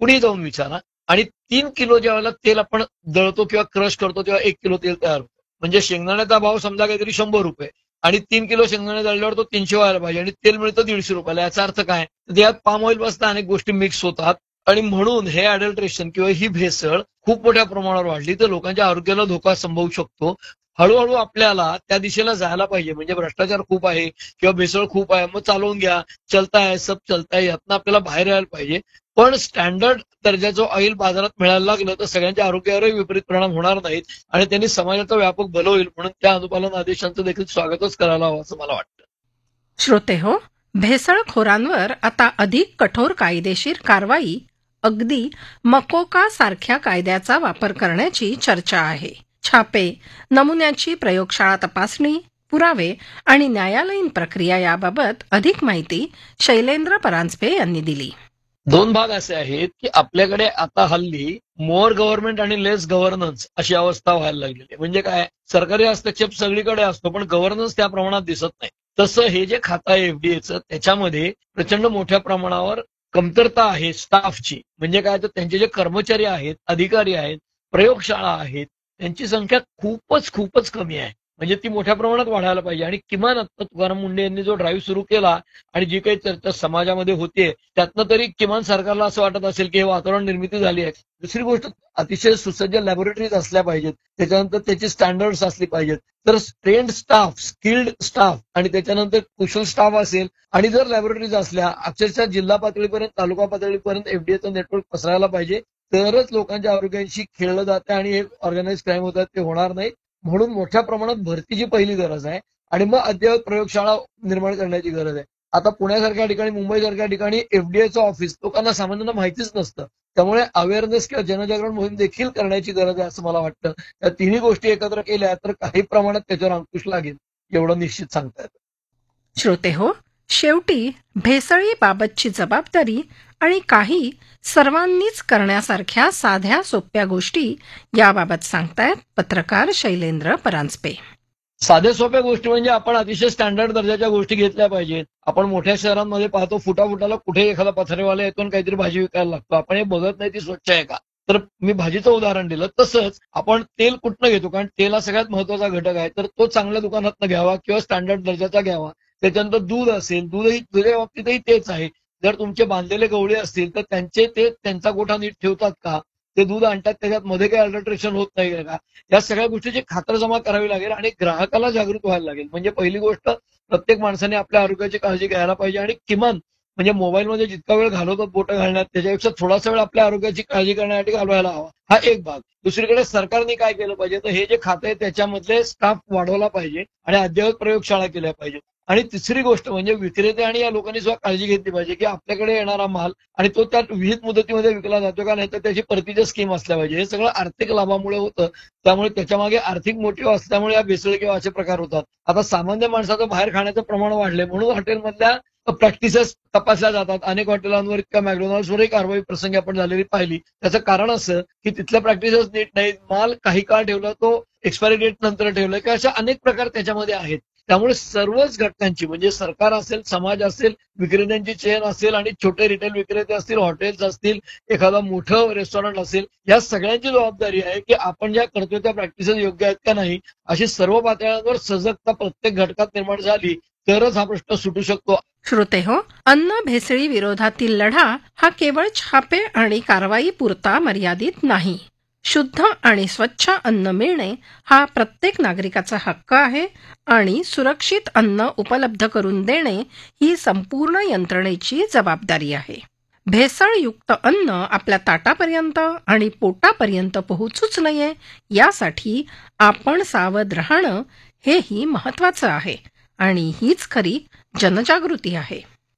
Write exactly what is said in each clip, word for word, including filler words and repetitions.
कुणी जाऊन विचारा. आणि तीन किलो ज्यावेळेला तेल आपण दळतो किंवा क्रश करतो तेव्हा एक किलो तेल तयार होतं. म्हणजे शेंगदाण्याचा भाव समजा काहीतरी शंभर रुपये आणि तीन किलो शेंगदाणे दळल्यावर तो तीनशे व्हायला पाहिजे आणि तेल मिळतं दीडशे रुपयाला. याचा अर्थ काय? त्यात पाम ऑइल पासून अनेक गोष्टी मिक्स होतात आणि म्हणून हे अडल्ट्रेशन किंवा ही भेसळ खूप मोठ्या प्रमाणावर वाढली तर लोकांच्या आरोग्याला धोका संभवू शकतो. हळूहळू आपल्याला त्या दिशेला जायला पाहिजे. म्हणजे भ्रष्टाचार खूप आहे किंवा भेसळ खूप आहे, मग चालवून घ्या, चलता है सब चलता है, यातनं आपल्याला बाहेर यायला पाहिजे. पण स्टँडर्ड दर्जाचं ऑइल बाजारात मिळायला लागलं तर सगळ्यांच्या आरोग्यावरही विपरीत परिणाम होणार नाहीत आणि त्यांनी समाजाचा व्यापक भलं होईल. म्हणून त्या अनुपालन आदेशांचं देखील स्वागतच करायला हवं असं मला वाटतं. श्रोते हो, भेसळखोरांवर आता अधिक कठोर कायदेशीर कारवाई, अगदी मकोका सारख्या कायद्याचा वापर करण्याची चर्चा आहे. छापे, नमुन्याची प्रयोगशाळा तपासणी, पुरावे आणि न्यायालयीन प्रक्रिया याबाबत अधिक माहिती शैलेंद्र परांजपे यांनी दिली. दोन भाग असे आहेत की आपल्याकडे आता हल्ली मोर गव्हर्नमेंट आणि लेस गव्हर्नन्स अशी अवस्था व्हायला लागलेली आहे. म्हणजे काय, सरकारी हस्तक्षेप सगळीकडे असतो पण गव्हर्नन्स त्या प्रमाणात दिसत नाही. तसं हे जे खातं आहे एफडीएचं त्याच्यामध्ये प्रचंड मोठ्या प्रमाणावर कमतरता आहे स्टाफची. म्हणजे काय, तर त्यांचे जे कर्मचारी आहेत, अधिकारी आहेत, प्रयोगशाळा आहेत, त्यांची संख्या खूपच खूपच कमी आहे. म्हणजे ती मोठ्या प्रमाणात वाढायला पाहिजे. आणि किमान आता तुकाराम मुंडे यांनी जो ड्राईव्ह सुरू केला आणि जी काही चर्चा समाजामध्ये होते त्यातनं तरी किमान सरकारला असं वाटत असेल की हे वातावरण निर्मिती झाली आहे. दुसरी गोष्ट, अतिशय सुसज्ज लॅबोरेटरीज असल्या पाहिजेत, त्याच्यानंतर त्याची स्टँडर्ड्स असली पाहिजेत. तर ट्रेन्ड स्टाफ, स्किल्ड स्टाफ आणि त्याच्यानंतर कुशल स्टाफ असेल आणि जर लॅबोरेटरीज असल्या अक्षरशः जिल्हा पातळीपर्यंत, तालुका पातळीपर्यंत एफडीएचं नेटवर्क पसरायला पाहिजे. तरच लोकांच्या आरोग्याशी खेळलं जातं आणि हे ऑर्गनाइज क्राईम होतात ते होणार नाही. म्हणून मोठ्या प्रमाणात भरतीची पहिली गरज आहे आणि मग अद्ययावत प्रयोगशाळा निर्माण करण्याची गरज आहे. आता पुण्यासारख्या ठिकाणी, मुंबईसारख्या ठिकाणी एफडीएचं ऑफिस लोकांना सामान्यांना माहितीच नसतं. त्यामुळे अवेअरनेस किंवा जनजागरण मोहीम देखील करण्याची गरज आहे असं मला वाटतं. या तिन्ही गोष्टी एकत्र केल्या तर काही प्रमाणात त्याच्यावर अंकुश लागेल एवढं निश्चित सांगता येतं. श्रोते हो, शेवटी भेसळीबाबतची जबाबदारी आणि काही सर्वांनीच करण्यासारख्या साध्या सोप्या गोष्टी याबाबत सांगतायत पत्रकार शैलेंद्र परांजपे. साध्या सोप्या गोष्टी म्हणजे आपण अतिशय स्टँडर्ड दर्जाच्या गोष्टी घेतल्या पाहिजेत. आपण मोठ्या शहरांमध्ये पाहतो फुटा फुटाला कुठे एखादा पथरेवाला येतो आणि काहीतरी भाजी विकायला लागतो. आपण हे बघत नाही ती स्वच्छ आहे का. तर मी भाजीचं उदाहरण दिलं. तसंच आपण तेल कुठनं घेतो, कारण तेल हा सगळ्यात महत्वाचा घटक आहे, तर तो चांगल्या दुकानातनं घ्यावा किंवा स्टँडर्ड दर्जाचा घ्यावा. त्याच्यानंतर दूध असेल, दूधही दुधाच्या बाबतीतही तेच आहे. जर तुमचे बांधलेले गवळे असतील तर त्यांचे ते त्यांचा गोठा नीट ठेवतात का, ते दूध आणतात त्याच्यात मध्ये काही अल्टरेशन होत नाही का, या सगळ्या गोष्टीची खातरजमा करावी लागेल आणि ग्राहकाला जागृत व्हायला लागेल. म्हणजे पहिली गोष्ट, प्रत्येक माणसाने आपल्या आरोग्याची काळजी घ्यायला पाहिजे आणि किमान म्हणजे मोबाईलमध्ये जितका वेळ घालवतात बोटं घालण्यात त्याच्यापेक्षा थोडासा वेळ आपल्या आरोग्याची काळजी करण्यासाठी घालवायला हवा. हा एक भाग. दुसरीकडे सरकारने काय केलं पाहिजे, तर हे जे खातं आहे त्याच्यामधले स्टाफ वाढवला पाहिजे आणि अद्ययावत प्रयोगशाळा केल्या पाहिजे. आणि तिसरी गोष्ट म्हणजे विक्रेते आणि या लोकांनी सुद्धा काळजी घेतली पाहिजे की आपल्याकडे येणारा माल आणि तो त्या विहित मुदतीमध्ये विकला जातो का नाही, तर त्याची परतीच्या स्कीम असल्या पाहिजे. हे सगळं आर्थिक लाभामुळे होतं, त्यामुळे त्याच्यामागे आर्थिक मोटिव्ह असल्यामुळे या भेसळ किंवा असे प्रकार होतात. आता सामान्य माणसाचं बाहेर खाण्याचं प्रमाण वाढलंय म्हणून हॉटेलमधल्या प्रॅक्टिसेस तपासल्या जातात. अनेक हॉटेलांवर किंवा मॅकडॉनल्ड्सवरही कारवाई प्रसंगी आपण झालेली पाहिली. त्याचं कारण असं की तिथल्या प्रॅक्टिसेस नीट नाहीत, माल काही काळ ठेवला तो एक्सपायरी डेट नंतर ठेवलाय किंवा अशा अनेक प्रकार त्याच्यामध्ये आहेत. त्यामुळे सर्वच घटकांची म्हणजे सरकार असेल, समाज असेल, विक्रेत्यांची चेन असेल आणि छोटे रिटेल विक्रेते असतील, हॉटेल्स असतील, एखादा मोठं रेस्टॉरंट असेल, या सगळ्यांची जबाबदारी आहे की आपण ज्या करतोय त्या प्रॅक्टिसेस योग्य आहेत का नाही, अशी सर्व पातळ्यांवर सजगता प्रत्येक घटकात निर्माण झाली तरच हा प्रश्न सुटू शकतो. श्रोते हो, अन्न भेसळी विरोधातील लढा हा केवळ छापे आणि कारवाई पुरता मर्यादित नाही. शुद्ध आणि स्वच्छ अन्न मिळणे हा प्रत्येक नागरिकाचा हक्क आहे आणि सुरक्षित अन्न उपलब्ध करून देणे ही संपूर्ण यंत्रणेची जबाबदारी आहे. भेसळयुक्त अन्न आपल्या ताटापर्यंत आणि पोटापर्यंत पोहोचूच नये यासाठी आपण सावध राहणं हेही महत्वाचं आहे आणि हीच खरी जनजागृती आहे.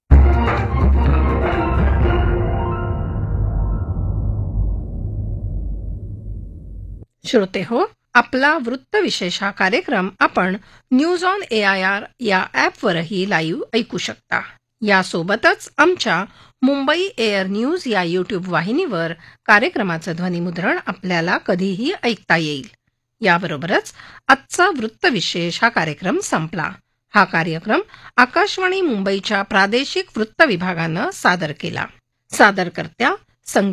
श्रोते हो, आपला वृत्तविशेष हा कार्यक्रम आपण news on A I R या ॲपवरही लाईव्ह ऐकू शकता. यासोबतच आमच्या मुंबई एअर न्यूज या यूट्यूब वाहिनीवर कार्यक्रमाचं ध्वनिमुद्रण आपल्याला कधीही ऐकता येईल. याबरोबरच आजचा वृत्तविशेष हा कार्यक्रम संपला. हा कार्यक्रम आकाशवाणी मुंबईच्या प्रादेशिक वृत्त विभागानं सादर केला. सादरकर्त्या